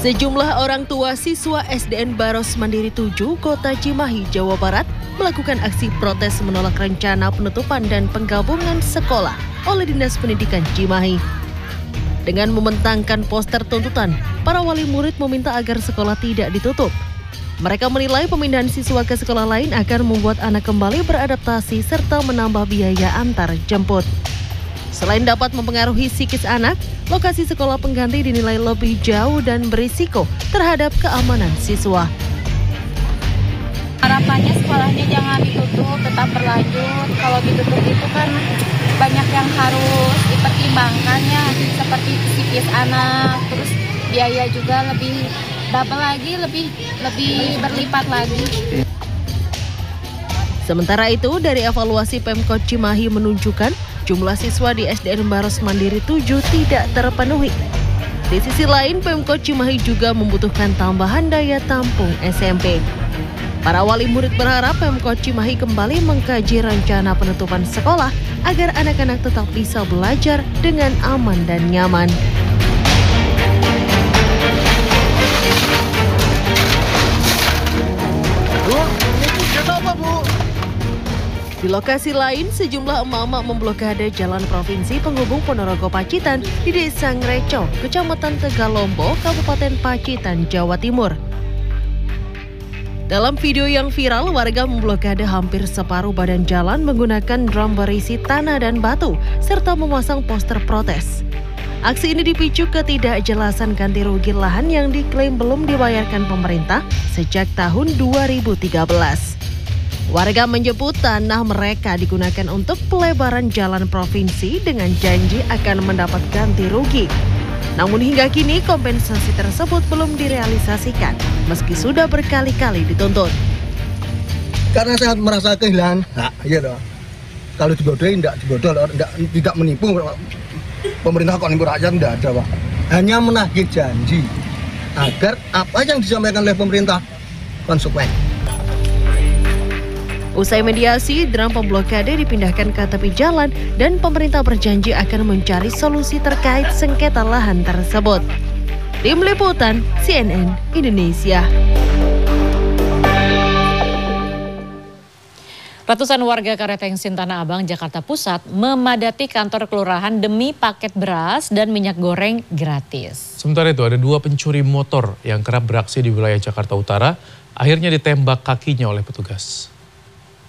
Sejumlah orang tua siswa SDN Baros Mandiri 7, Kota Cimahi, Jawa Barat melakukan aksi protes menolak rencana penutupan dan penggabungan sekolah oleh Dinas Pendidikan Cimahi. Dengan membentangkan poster tuntutan, para wali murid meminta agar sekolah tidak ditutup. Mereka menilai pemindahan siswa ke sekolah lain akan membuat anak kembali beradaptasi serta menambah biaya antar jemput. Selain dapat mempengaruhi psikis anak, lokasi sekolah pengganti dinilai lebih jauh dan berisiko terhadap keamanan siswa. Harapannya sekolahnya jangan ditutup, tetap berlanjut. Kalau ditutup itu kan banyak yang harus dipertimbangkannya, seperti psikis anak, terus biaya juga lebih double lagi, lebih berlipat lagi. Sementara itu, dari evaluasi Pemkot Cimahi menunjukkan jumlah siswa di SDN Baros Mandiri 7 tidak terpenuhi. Di sisi lain, Pemkot Cimahi juga membutuhkan tambahan daya tampung SMP. Para wali murid berharap Pemkot Cimahi kembali mengkaji rencana penutupan sekolah agar anak-anak tetap bisa belajar dengan aman dan nyaman. Di lokasi lain, sejumlah emak-emak memblokade jalan provinsi penghubung Ponorogo Pacitan di Desa Ngreco, Kecamatan Tegalombo, Kabupaten Pacitan, Jawa Timur. Dalam video yang viral, warga memblokade hampir separuh badan jalan menggunakan drum berisi tanah dan batu, serta memasang poster protes. Aksi ini dipicu ketidakjelasan ganti rugi lahan yang diklaim belum dibayarkan pemerintah sejak tahun 2013. Warga menyebut tanah mereka digunakan untuk pelebaran jalan provinsi dengan janji akan mendapat ganti rugi. Namun hingga kini kompensasi tersebut belum direalisasikan meski sudah berkali-kali dituntut. Karena saya merasa kehilangan hak, ya dong. Kalau dibodohi tidak menipu pemerintah, kok nipu rakyat tidak ada, Pak. Hanya menagih janji agar apa yang disampaikan oleh pemerintah konsekuen. Usai mediasi, drum pemblokade dipindahkan ke tepi jalan dan pemerintah berjanji akan mencari solusi terkait sengketa lahan tersebut. Tim Liputan CNN Indonesia. Ratusan warga Karetengsin Tanah Abang, Jakarta Pusat memadati kantor kelurahan demi paket beras dan minyak goreng gratis. Sementara itu ada dua pencuri motor yang kerap beraksi di wilayah Jakarta Utara akhirnya ditembak kakinya oleh petugas.